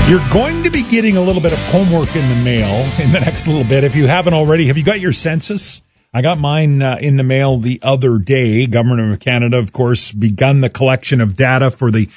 You're going to be getting a little bit of homework in the mail in the next little bit. If you haven't already, have you got your census? I got mine in the mail the other day. Government of Canada, of course, begun the collection of data for the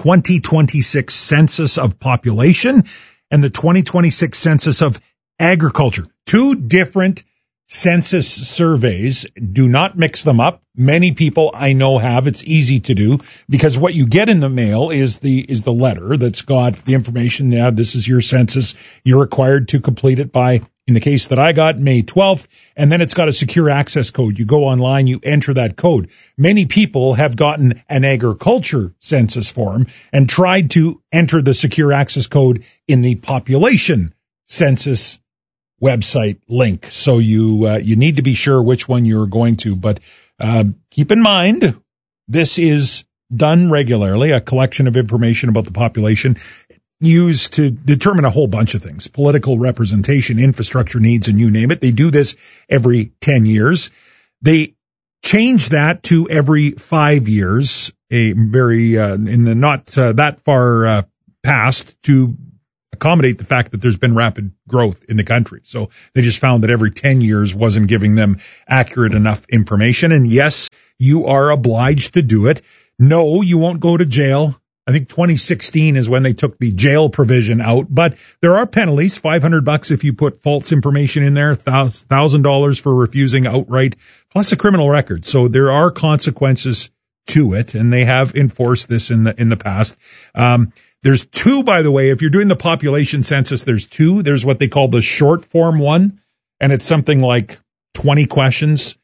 2026 Census of Population and the 2026 Census of Agriculture. Two different census surveys. Do not mix them up. Many people I know have. It's easy to do because what you get in the mail is the letter that's got the information. Yeah, this is your census. You're required to complete it by, in the case that I got, May 12th. And then it's got a secure access code. You go online, you enter that code. Many people have gotten an agriculture census form and tried to enter the secure access code in the population census website link. So you need to be sure which one you're going to, but keep in mind, this is done regularly, a collection of information about the population used to determine a whole bunch of things, political representation, infrastructure needs, and you name it. They do this every 10 years. They change that to every 5 years, a very, in the not that far past, to accommodate the fact that there's been rapid growth in the country. So they just found that every 10 years wasn't giving them accurate enough information. And yes, you are obliged to do it. No, you won't go to jail. I think 2016 is when they took the jail provision out, but there are penalties, $500 if you put false information in there, $1,000 for refusing outright, plus a criminal record. So there are consequences to it, and they have enforced this in the past. There's two, by the way. If you're doing the population census, there's two. There's what they call the short form one, and it's something like 20 questions.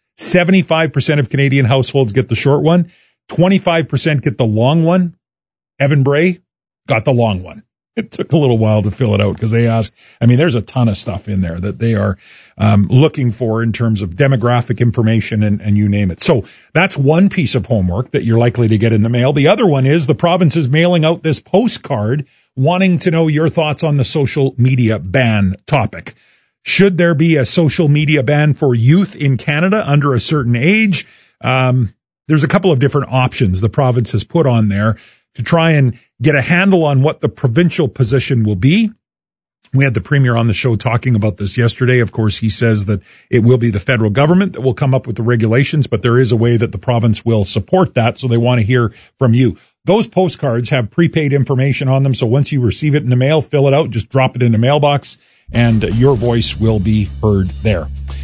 75% of Canadian households get the short one. 25% get the long one. Evan Bray got the long one. It took a little while to fill it out because they asked, I mean, there's a ton of stuff in there that they are looking for in terms of demographic information and you name it. So that's one piece of homework that you're likely to get in the mail. The other one is the province is mailing out this postcard wanting to know your thoughts on the social media ban topic. Should there be a social media ban for youth in Canada under a certain age? There's a couple of different options the province has put on there to try and get a handle on what the provincial position will be. We had the premier on the show talking about this yesterday. Of course, he says that it will be the federal government that will come up with the regulations, but there is a way that the province will support that. So they want to hear from you. Those postcards have prepaid information on them. So once you receive it in the mail, fill it out, just drop it in the mailbox, and your voice will be heard there.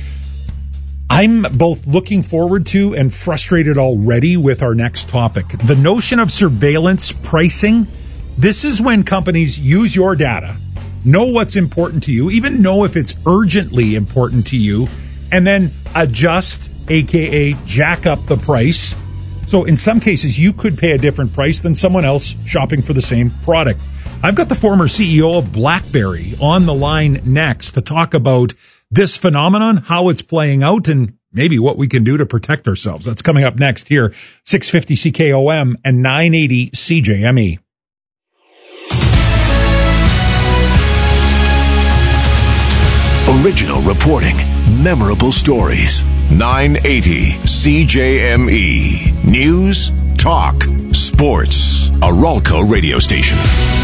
I'm both looking forward to and frustrated already with our next topic. The notion of surveillance pricing. This is when companies use your data, know what's important to you, even know if it's urgently important to you, and then adjust, aka jack up the price. So in some cases, you could pay a different price than someone else shopping for the same product. I've got the former CEO of BlackBerry on the line next to talk about this phenomenon, how it's playing out, and maybe what we can do to protect ourselves. That's coming up next here, 650 CKOM and 980 CJME. Original reporting, memorable stories. 980 CJME. News, talk, sports. A Ralco radio station.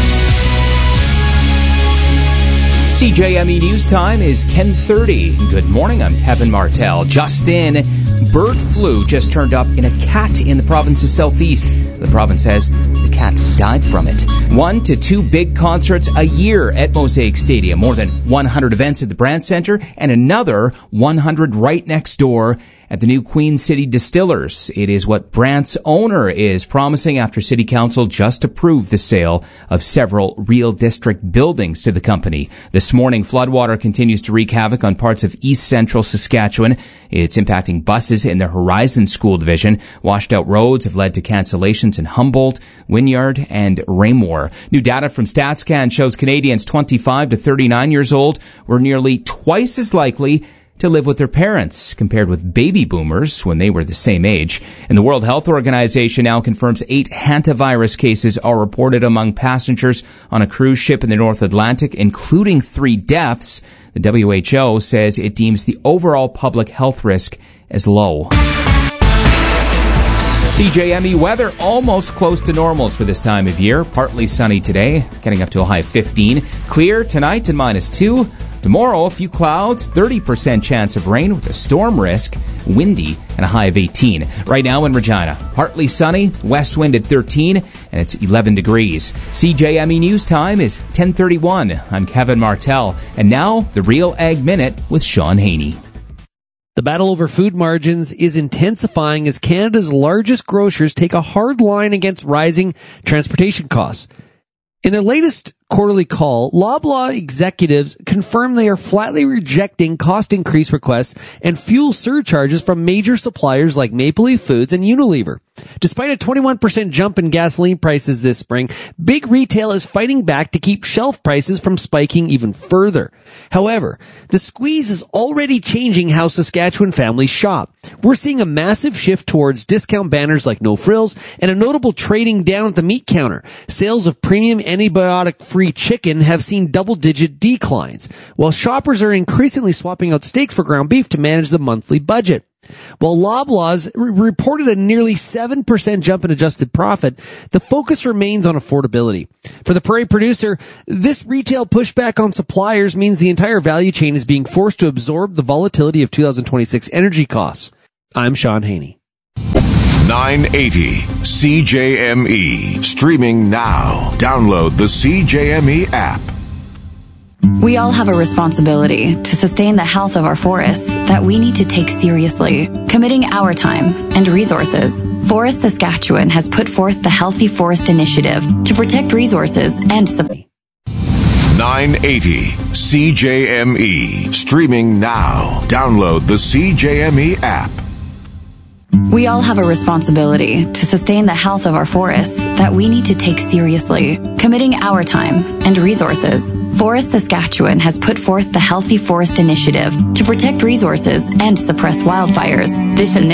CJME News Time is 10:30. Good morning, I'm Evan Martel. Just in, bird flu just turned up in a cat in the province's southeast. The province says the cat died from it. 1 to 2 big concerts a year at Mosaic Stadium. More than 100 events at the Brandt Centre and another 100 right next door at the new Queen City Distillers. It is what Brandt's owner is promising after City Council just approved the sale of several Real District buildings to the company. This morning, floodwater continues to wreak havoc on parts of east central Saskatchewan. It's impacting buses in the Horizon School Division. Washed out roads have led to cancellations in Humboldt, Wynyard, and Raymore. New data from StatsCan shows Canadians 25 to 39 years old were nearly twice as likely to live with their parents, compared with baby boomers when they were the same age. And the World Health Organization now confirms 8 hantavirus cases are reported among passengers on a cruise ship in the North Atlantic, including 3 deaths. The WHO says it deems the overall public health risk as low. CJME weather almost close to normals for this time of year. Partly sunny today, getting up to a high of 15. Clear tonight and -2. Tomorrow, a few clouds, 30% chance of rain with a storm risk, windy, and a high of 18. Right now in Regina, partly sunny, west wind at 13, and it's 11 degrees. CJME News Time is 10:31. I'm Kevin Martell, and now the Real Ag Minute with Sean Haney. The battle over food margins is intensifying as Canada's largest grocers take a hard line against rising transportation costs. In their latest quarterly call, Loblaw executives confirm they are flatly rejecting cost increase requests and fuel surcharges from major suppliers like Maple Leaf Foods and Unilever. Despite a 21% jump in gasoline prices this spring, big retail is fighting back to keep shelf prices from spiking even further. However, the squeeze is already changing how Saskatchewan families shop. We're seeing a massive shift towards discount banners like No Frills and a notable trading down at the meat counter. Sales of premium antibiotic-free chicken have seen double-digit declines, while shoppers are increasingly swapping out steaks for ground beef to manage the monthly budget. While Loblaw's reported a nearly 7% jump in adjusted profit, the focus remains on affordability. For the Prairie producer, this retail pushback on suppliers means the entire value chain is being forced to absorb the volatility of 2026 energy costs. I'm Sean Haney. 980 CJME. Streaming now. Download the CJME app. We all have a responsibility to sustain the health of our forests that we need to take seriously, committing our time and resources. Forest Saskatchewan has put forth the Healthy Forest Initiative to protect resources and support. 980 CJME. Streaming now. Download the CJME app. We all have a responsibility to sustain the health of our forests that we need to take seriously, committing our time and resources. Forest Saskatchewan has put forth the Healthy Forest Initiative to protect resources and suppress wildfires. This